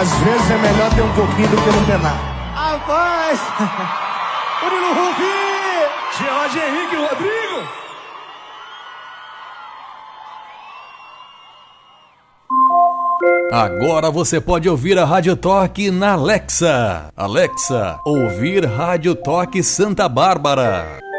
Às vezes é melhor ter um pouquinho do que não ter nada. Rapaz! Murilo Rufi! Jorge Henrique Rodrigo! Agora você pode ouvir a Rádio Toque na Alexa. Alexa, ouvir Rádio Toque Santa Bárbara.